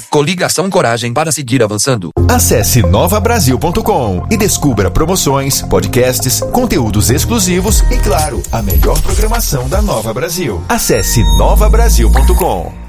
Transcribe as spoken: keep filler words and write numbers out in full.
Coligação Coragem para seguir avançando. Acesse nova brasil ponto com e descubra promoções, podcasts, conteúdos exclusivos e, claro, a melhor programação da Nova Brasil. Acesse nova brasil ponto com.